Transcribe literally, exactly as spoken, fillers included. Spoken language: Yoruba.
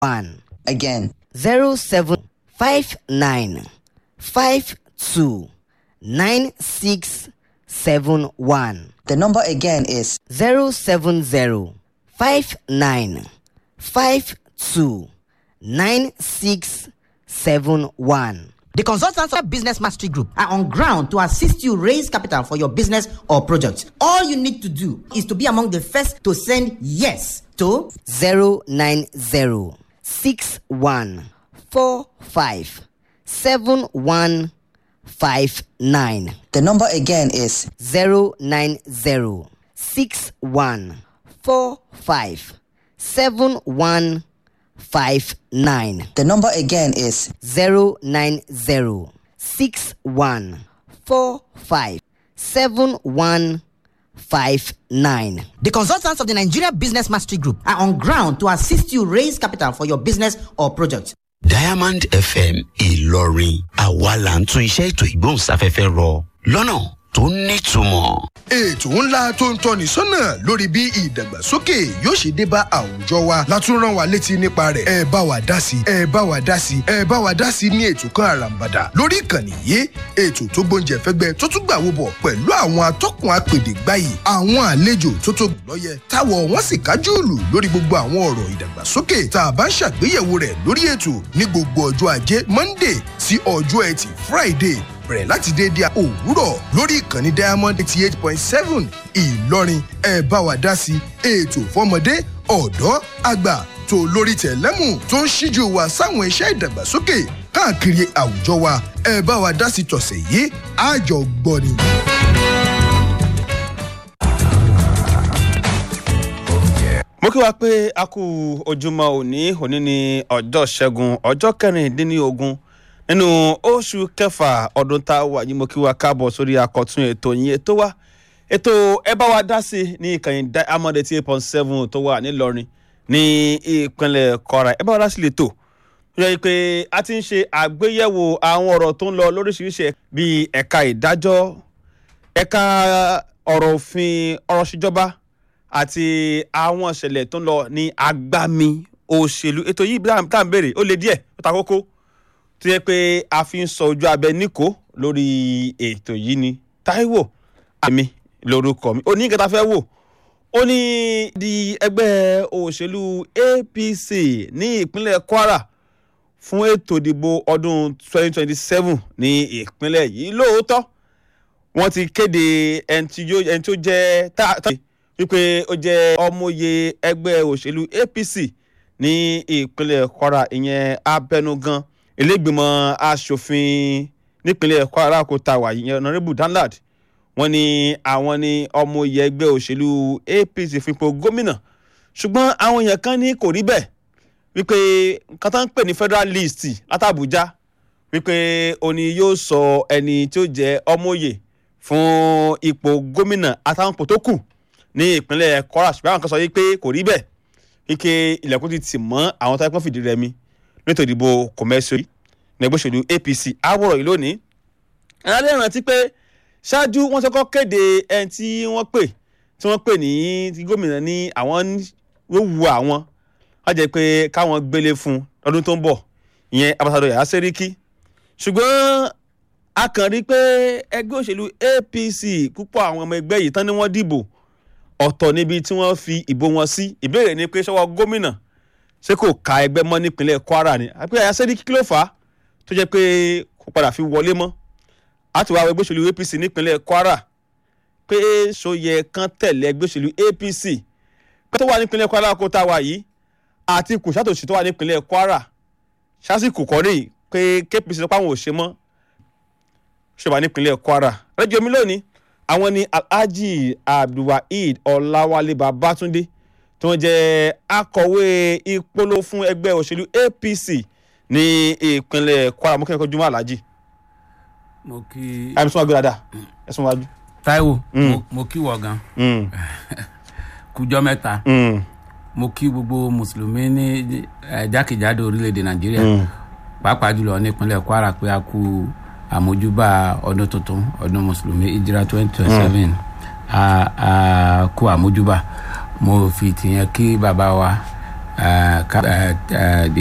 one. Again. zero seven five nine five two nine six seven one. The number again is zero seven zero five nine five two nine six seven one. The consultants of Business Mastery Group are on ground to assist you raise capital for your business or project. All you need to do is to be among the first to send yes to zero nine zero six one four five seven one five nine. The number again is zero nine zero six one four five seven one five nine. The number again is zero nine zero six one four five seven one five nine. The consultants of the Nigeria Business Mastery Group are on ground to assist you raise capital for your business or project. Diamond F M Ìlọrin, àwa là ń tún iṣẹ́ ètò ìgbóhùnsáfẹ́fẹ́ rọ lọ́nà tó nítumọ̀. Ètò ńlá tó ń tọ́ni sọ́nà lórí bí ìdàgbàsókè yóò ṣe dé bá àwùjọ wa látún rán wa létí nípa rẹ̀. Ẹ bá wa dá sí, ẹ bá wa dá sí, ẹ bá wa dá sí ní ètò kan àràǹbàdà lórí ìkànnì yìí. Ètò tó gbóúnjẹ fẹ́gbẹ́ tó tún gbàwó bọ̀ pẹ̀lú àwọn atọ́kùn apèdè gbáyì, àwọn àlejò tó tó lọ́yẹ táwọ̀ wọ́n sì kájúùlù lórí gbogbo àwọn ọ̀rọ̀ ìdàgbàsókè tá a bá ń ṣàgbéyẹ̀wò rẹ̀ lórí ètò ní gbogbo ọjọ́ ajé Monday sí ọjọ́ ẹtì Friday bẹ̀rẹ̀ láti déédéé òwúrọ̀ lórí ìkànnì Diamond eighty eight point seven Ìlọrin. Ẹ bá wa dá sí ètò fọmọdé ọ̀dọ́ àgbà tó lórí tẹ̀lẹ́mù tó ń ṣíjú wa sáwọn iṣẹ́ ìdàgbàsókè káàkiri àwùjọ wa. Ẹ bá wa dá sí tọ̀sẹ̀ yìí àjọ gbọ́ ni. mo kí wa pé a kú ojúmọ́ òní òní ní ọjọ́ ṣẹ́gun ọjọ́ kẹrìndínlógún nínú oṣù kẹfà ọdún tá a wà yìí. Mo kí wa káàbọ̀ sórí àkọ́tún ètò yín ètò wa ètò ẹ bá wa dá sí ní ìkànnì Diamond eighty eight point seven tó wà nílọrin ní ìpínlẹ̀ Kwara. Ẹ bá wa dá sí lẹ́tọ̀ ó yẹ pé a ti ń ṣe àgbéyẹ̀wò àwọn ọ̀rọ̀ tó ń lọ lóríṣiríṣi bíi ẹ̀ka ìdájọ́, ẹ̀ka ọ̀rọ̀ òfin, ọ̀rọ̀ ṣèjọba àti àwọn ìṣẹ̀lẹ̀ tó ń lọ ní agbami òṣèlú. Ètò yìí tá à ń béèrè ó le díẹ̀ ó ta kókó tó yẹ pé a fi ń sọ ojú abẹ níkò lórí ètò yìí ni. Táíwò àmì lórúkọ mi. Ó ní nǹkan tá a fẹ́ wò. Ó ní di ẹgbẹ́ òṣèlú A P C ní ìpínlẹ̀ Kwara fún ètò ìdìbò ọdún twenty twenty-seven ní ìpínlẹ̀ yìí. Lóòótọ́ wọ́n ti kéde ẹni tó jẹ́ tá wípé ó jẹ́ ọmọye ẹgbẹ́ òṣèlú A P C ní ìpínlẹ̀ Kwara, ìyẹn abẹnugan ilégbìmọ̀ aṣòfin nípínlẹ̀ Kwara kò ta wà yìí Honorable Danlad. Wọ́n ní àwọn ní ọmọye ẹgbẹ́ òṣèlú A P C fún ipò gómìnà, ṣùgbọ́n àwọn èèyàn kan ní kò rí bẹ́ẹ̀ wípé nǹkan tó ń pè ní federal list látàbújá wípé òní yóò sọ ẹni tí ó jẹ́ ọmọye fún ipò gómìnà àtàwọn ipò tó kù ní ìpínlẹ̀ Kwara, ṣùgbọ́n àwọn kan sọ yìí pé kò rí bẹ́ẹ̀ wípé ilẹ̀kùn ti tì mọ́ àwọn tó yẹ kó fìdí rẹmi nítorí ìdìbò kọ̀mẹ́sì ní ẹgbẹ́ òṣèlú A P C. Àwòrán yìí lónìí ẹ̀rọ alẹ́ rántí pé ṣáájú wọ́n sọ́kọ́ kéde ẹni tí wọ́n pè tí wọ́n pè ní ti gómìnà ní àwọn wíwu àwọn wọ́n jẹ́ pé káwọn gbélé fún ọdún tó ń bọ̀, ìyẹn Ambassador Yahya Seriki. Ṣùgbọ́n a kàn rí pé ẹgbẹ́ òṣèlú A P C púpọ̀ àwọn ọmọ ẹgbẹ́ yìí tán ni wọ́n dìbò ọ̀tọ̀ níbi tí wọ́n fi ìbò wọn sí. Ìbéèrè ni pé ṣọwọ́ gómìnà ṣé kò ka ẹgbẹ́ mọ́ nípínlẹ̀ Kwara ni àbí Yahya Seriki kí ló fà á tó jẹ́ pé kò padà fi wọlé mọ́. A ti wá ẹgbẹ́ òṣèlú A P C nípínlẹ̀ Kwara pé ṣóyẹ kan tẹ̀lé ẹgbẹ́ òṣèlú A P C pé tó wà nípínlẹ̀ Kwara kó tá wà yìí àti Kùsàtòsí tó wà nípínlẹ̀ Kwara ṣásìkò kọ́rí pé K P C lọ́pọ̀ àwọn ò ṣe mọ́ ṣèwà nípínlẹ̀ Kwara. Rẹ́jọ́ mi lónìí àwọn ni Alhaji Abdulwaheed Ọláwálé Babátúndé tí wọ́n jẹ́ akọ̀wé ìpolówó fún ẹgbẹ́ òṣèlú A P C ní ìpínlẹ̀ Kwara. Mo kí ẹ̀kọ́ jùmọ̀ Alhaji. Mo kí àmì sún agbèrè dáa ẹ̀sùn wájú. Táíwò mo kí wọ̀ gan kújọ́ mẹ́ta. Mo kí gbogbo mùsùlùmí ní jákèjádò orílẹ̀-èdè Nàìjíríà pàápàá jùlọ nípínlẹ̀ Kwara pé a kú àmójúbà ọdún tuntun ọdún mùsùlùmí ìjírà twenty twenty seven a kú àmójúbà. Mo fi tìyẹn kí bàbá wa uh, uh, uh, the